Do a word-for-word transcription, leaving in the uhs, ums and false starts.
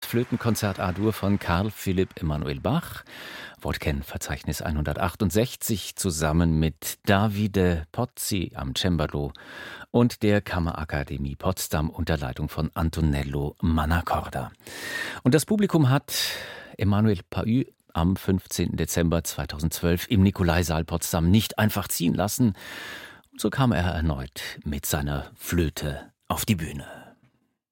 Flötenkonzert A-Dur von Carl Philipp Emanuel Bach. Wolken Verzeichnis hundertachtundsechzig zusammen mit Davide Pozzi am Cembalo und der Kammerakademie Potsdam unter Leitung von Antonello Mannacorda. Und das Publikum hat Emmanuel Pahud am fünfzehnten Dezember zweitausendzwölf im Nikolaisaal Potsdam nicht einfach ziehen lassen. Und so kam er erneut mit seiner Flöte auf die Bühne.